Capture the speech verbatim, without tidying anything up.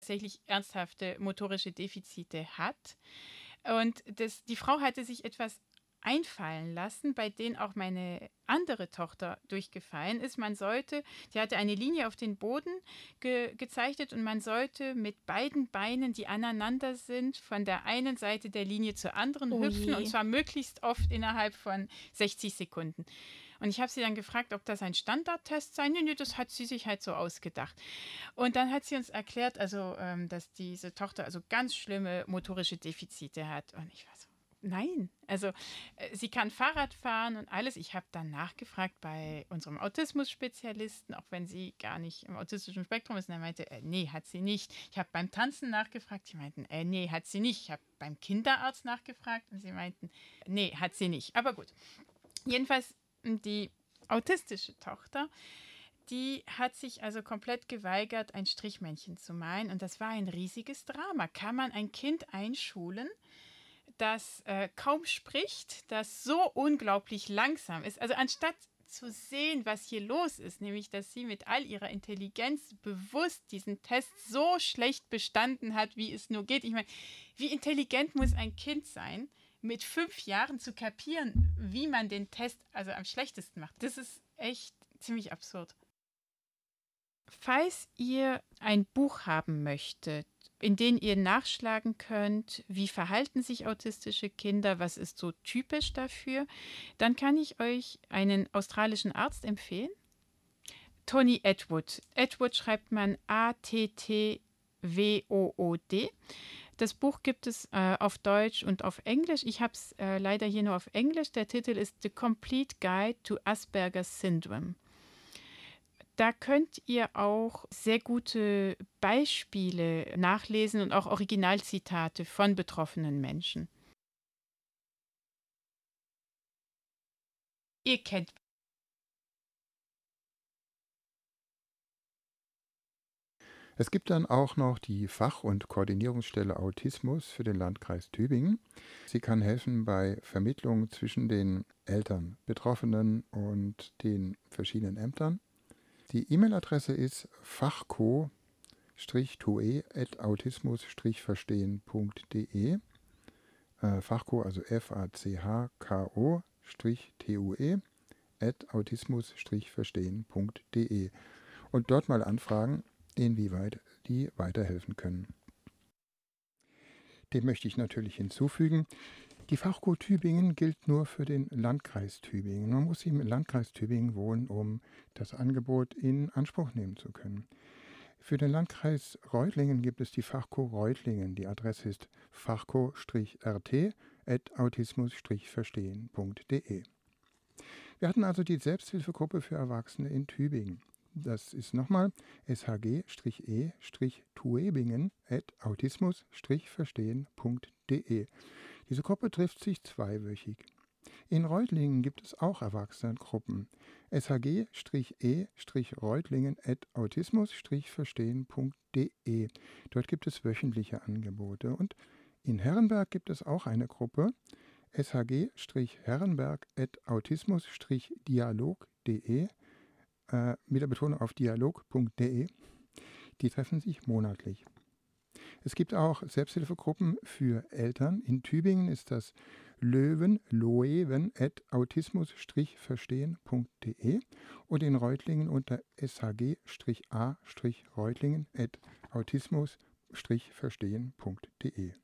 tatsächlich ernsthafte motorische Defizite hat. Und das, die Frau hatte sich etwas einfallen lassen, bei denen auch meine andere Tochter durchgefallen ist. Man sollte, die hatte eine Linie auf den Boden ge gezeichnet und man sollte mit beiden Beinen, die aneinander sind, von der einen Seite der Linie zur anderen Oh hüpfen und je. zwar möglichst oft innerhalb von sechzig Sekunden. Und ich habe sie dann gefragt, ob das ein Standardtest sei. Nee, nee, das hat sie sich halt so ausgedacht. Und dann hat sie uns erklärt, also, ähm, dass diese Tochter also ganz schlimme motorische Defizite hat. Und ich war so, nein, also äh, sie kann Fahrrad fahren und alles. Ich habe dann nachgefragt bei unserem Autismus-Spezialisten, auch wenn sie gar nicht im autistischen Spektrum ist. Und er meinte, äh, nee, hat sie nicht. Ich habe beim Tanzen nachgefragt. Sie meinten, äh, nee, hat sie nicht. Ich habe beim Kinderarzt nachgefragt und sie meinten, nee, hat sie nicht. Aber gut, jedenfalls die autistische Tochter, die hat sich also komplett geweigert, ein Strichmännchen zu malen. Und das war ein riesiges Drama. Kann man ein Kind einschulen, das äh, kaum spricht, das so unglaublich langsam ist? Also anstatt zu sehen, was hier los ist, nämlich dass sie mit all ihrer Intelligenz bewusst diesen Test so schlecht bestanden hat, wie es nur geht. Ich meine, wie intelligent muss ein Kind sein, mit fünf Jahren zu kapieren, wie man den Test also am schlechtesten macht? Das ist echt ziemlich absurd. Falls ihr ein Buch haben möchtet, in dem ihr nachschlagen könnt, wie verhalten sich autistische Kinder, was ist so typisch dafür, dann kann ich euch einen australischen Arzt empfehlen. Tony Attwood. Attwood schreibt man A T T W O O D. Das Buch gibt es äh, auf Deutsch und auf Englisch. Ich habe es äh, leider hier nur auf Englisch. Der Titel ist The Complete Guide to Asperger's Syndrome. Da könnt ihr auch sehr gute Beispiele nachlesen und auch Originalzitate von betroffenen Menschen. Ihr kennt. Es gibt dann auch noch die Fach- und Koordinierungsstelle Autismus für den Landkreis Tübingen. Sie kann helfen bei Vermittlung zwischen den Eltern, Betroffenen und den verschiedenen Ämtern. Die E-Mail-Adresse ist fachco-tue at autismus-verstehen punkt de. Äh, Fachco, also F A C H K O-T U E at autismus-verstehen punkt de. Und dort mal anfragen, inwieweit die weiterhelfen können. Dem möchte ich natürlich hinzufügen, die Fachco Tübingen gilt nur für den Landkreis Tübingen. Man muss im Landkreis Tübingen wohnen, um das Angebot in Anspruch nehmen zu können. Für den Landkreis Reutlingen gibt es die Fachco Reutlingen. Die Adresse ist fachco-rt at autismus-verstehen punkt de. Wir hatten also die Selbsthilfegruppe für Erwachsene in Tübingen. Das ist nochmal shg-e-tuebingen at autismus-verstehen punkt de. Diese Gruppe trifft sich zweiwöchig. In Reutlingen gibt es auch Erwachsenengruppen. shg-e-reutlingen at autismus-verstehen punkt de. Dort gibt es wöchentliche Angebote. Und in Herrenberg gibt es auch eine Gruppe. shg-herrenberg at autismus-dialog punkt de äh, mit der Betonung auf dialog punkt de. Die treffen sich monatlich. Es gibt auch Selbsthilfegruppen für Eltern. In Tübingen ist das Löwen, Loewen at autismus-verstehen punkt de und in Reutlingen unter shg-a-reutlingen at autismus-verstehen punkt de.